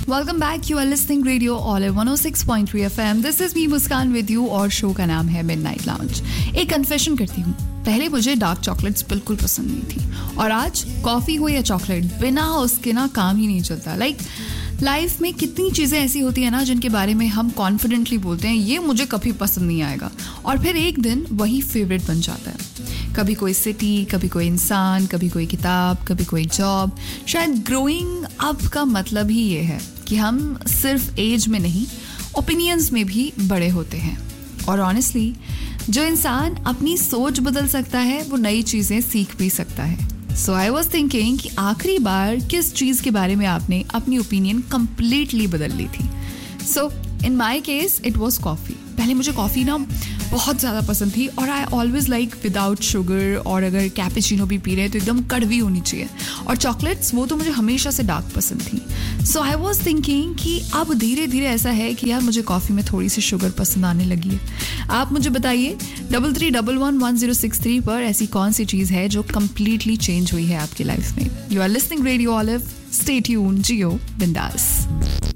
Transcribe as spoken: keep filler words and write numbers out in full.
Welcome back. You are listening Radio Olive one oh six point three F M. This is me Muskan with you और show का नाम है Midnight Lounge. एक confession करती हूँ, पहले मुझे डार्क चॉकलेट्स बिल्कुल पसंद नहीं थी और आज कॉफी हो या चॉकलेट बिना उसके ना काम ही नहीं चलता. लाइक like, लाइफ में कितनी चीज़ें ऐसी होती है ना जिनके बारे में हम कॉन्फिडेंटली बोलते हैं ये मुझे कभी पसंद नहीं आएगा और फिर एक दिन वही फेवरेट बन जाता है. कभी कोई सिटी, कभी कोई इंसान, कभी कोई किताब, कभी कोई जॉब. शायद ग्रोइंग अप का मतलब ही ये है कि हम सिर्फ एज में नहीं ओपिनियंस में भी बड़े होते हैं. और ऑनेस्टली जो इंसान अपनी सोच बदल सकता है वो नई चीज़ें सीख भी सकता है. सो आई वॉज थिंकिंग कि आखिरी बार किस चीज़ के बारे में आपने अपनी ओपिनियन कंप्लीटली बदल ली थी. सो इन my case it was coffee. पहले मुझे कॉफ़ी ना बहुत ज़्यादा पसंद थी और I always like without sugar, और अगर कैपेचिनो भी पी रहे हैं तो एकदम कड़वी होनी चाहिए. और चॉकलेट्स वो तो मुझे हमेशा से डार्क पसंद थी. सो आई वॉज थिंकिंग कि अब धीरे धीरे ऐसा है कि यार मुझे कॉफ़ी में थोड़ी सी शुगर पसंद आने लगी है. आप मुझे बताइए double three double one one zero six three पर ऐसी कौन सी चीज़ है जो कम्प्लीटली चेंज हुई है आपकी लाइफ में. You are listening radio olive. Stay tuned, जियो बिंदास.